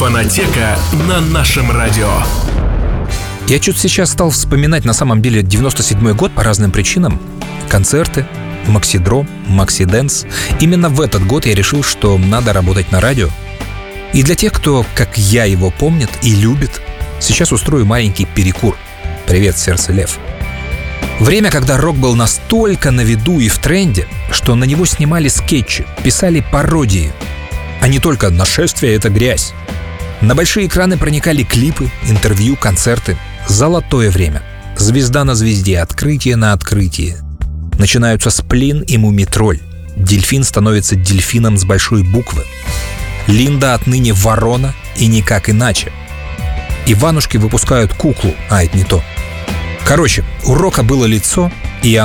Фонотека на нашем радио. Я чуть сейчас стал вспоминать на самом деле 97-й год по разным причинам. Концерты, Максидром, Максидэнс. Именно в этот год я решил, что надо работать на радио. И для тех, кто, как я, его помнит и любит, сейчас устрою маленький перекур. Привет, сердце лев. Время, когда рок был настолько на виду и в тренде, что на него снимали скетчи, писали пародии. А не только «Нашествие — это грязь». На большие экраны проникали клипы, интервью, концерты. Золотое время. Звезда на звезде, открытие на открытии. Начинаются Сплин и Мумитроль. Дельфин становится дельфином с большой буквы. Линда отныне ворона и никак иначе. Иванушки выпускают куклу, это не то. Короче, у рока было лицо,